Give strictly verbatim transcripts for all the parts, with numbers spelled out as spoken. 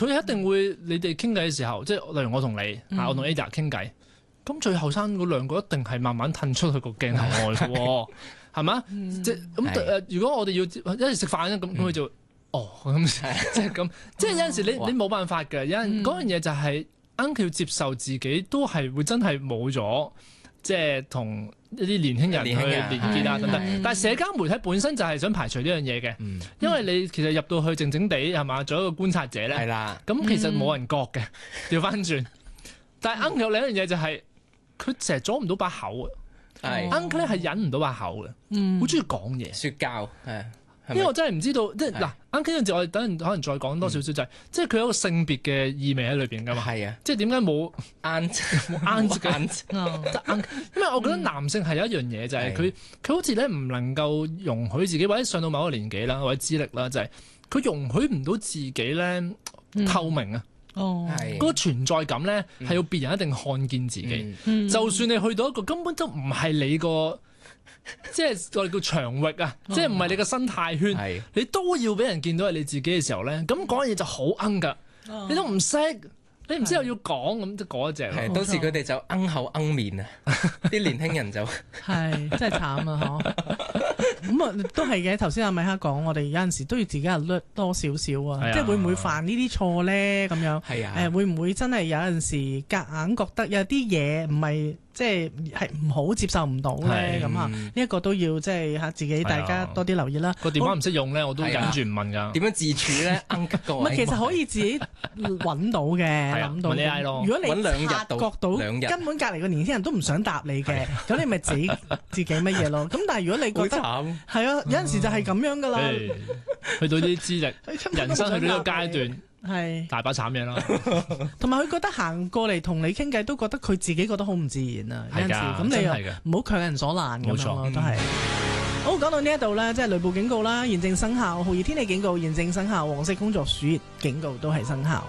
佢一定會你哋傾偈嘅時候，即係例如我同你、嗯、我同 Ada 傾偈，咁最後生嗰兩個一定係慢慢褪出去個鏡頭外嘅喎，係嘛？即係咁誒，如果我哋要一齊食飯咧，咁咁佢就哦咁即係咁，即係有陣時你你冇辦法嘅，有陣嗰樣嘢就係 uncle 要接受自己都係會真係冇咗，即係同一啲年輕人去連結啊等等。但係社交媒體本身就係想排除呢樣嘢嘅，嗯、因為你其實入到去靜靜地係嘛，做一個觀察者咧，咁其實冇人覺嘅，調翻轉。但係 uncle 有另一樣嘢就係佢成日阻唔到把口啊，uncle 咧係忍唔到把口嘅，好中意講嘢， 説教係。 因為我真係唔知道，即係嗱，uncle 嗰陣時我哋等陣可能再講多少少就係，即係佢有一個性別嘅意味喺裏邊噶嘛。係啊，即係點解冇 aunt 冇 aunt 嘅？因為我覺得男性係有一樣嘢就係佢佢好似咧唔能夠容許自己，或者上到某個年紀啦，或者資歷啦，就係佢容許唔到自己咧透明啊。哦，嗰個存在感咧係要別人一定看見自己，就算你去到一個根本都唔係你個。即係我哋叫場域啊，哦、即係唔係你個生態圈，是你都要俾人見到係你自己嘅時候咧，咁講嘢就好奀噶，哦、你都唔識，你唔知又要講咁，即係嗰一隻。 係，到時佢哋就奀口奀面啊，啲年輕人就係真係慘啊！嗬，咁啊都係嘅。頭先阿米哈講，我哋有陣時都要自己 alert 多少少啊，即係會唔會犯呢啲錯咧？咁樣係啊，誒會唔會真係有陣時夾硬覺得有啲嘢唔係？即係係唔好接受唔到咧咁啊！呢一個都要即係嚇自己，大家多啲留意啦。 個電話唔識用咧，我都忍住唔問㗎。 點樣自處咧？唔係，其實可以自己揾到嘅，諗到。如果你察覺到根本隔離個年輕人都唔想答你嘅，咁你咪自己自己乜嘢咯？咁但係如果你覺得係啊，有陣時就係咁樣㗎啦。 去到啲資歷，人生去到呢個階段。係大把慘嘢啦， 同埋佢覺得行過嚟同你傾偈都覺得佢自己覺得好唔自然啊！有陣時咁你又唔好強人所難咁樣咯，都係。好，講到呢一度咧，即係雷暴警告啦，現正生效，酷熱天氣警告現正生效，黃色工作暑熱警告都係生效。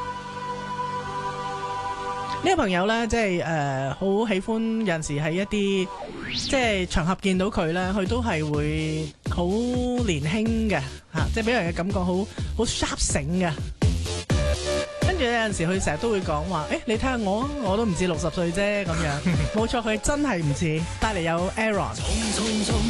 呢個朋友咧，即係誒好喜歡有陣時喺一啲即係場合見到佢咧，佢都係會好年輕嘅嚇，即係俾人嘅感覺好好 sharp 醒嘅。跟住有陣時佢成日都會講話，誒你睇下我，我都唔似六十歲啫咁樣。冇錯，佢真係唔似，帶嚟有 Aaron。